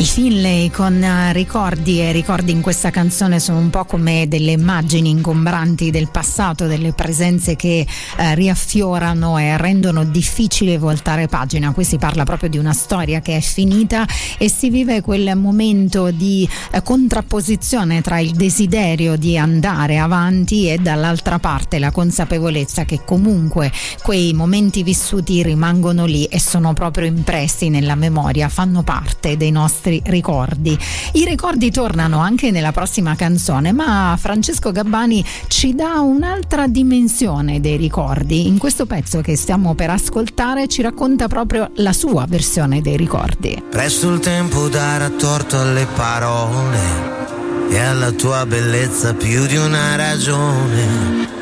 I Finlay con ricordi, e ricordi in questa canzone sono un po' come delle immagini ingombranti del passato, delle presenze che riaffiorano e rendono difficile voltare pagina. Qui si parla proprio di una storia che è finita e si vive quel momento di contrapposizione tra il desiderio di andare avanti e dall'altra parte la consapevolezza che comunque quei momenti vissuti rimangono lì e sono proprio impressi nella memoria, fanno parte dei nostri ricordi. I ricordi tornano anche nella prossima canzone, ma Francesco Gabbani ci dà un'altra dimensione dei ricordi. In questo pezzo che stiamo per ascoltare ci racconta proprio la sua versione dei ricordi. Presto il tempo darà torto alle parole e alla tua bellezza più di una ragione.